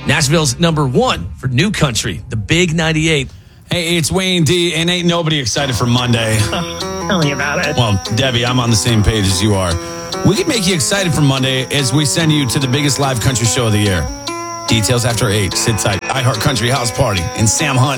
Nashville's number 1 for new country, the Big 98. Hey, it's Wayne D, and ain't nobody excited for Monday. Tell me about it. Well, Debbie, I'm on the same page as you are. We can make you excited for Monday as we send you to the biggest live country show of the year. Details after 8. Sit tight. iHeart Country House Party and Sam Hunt.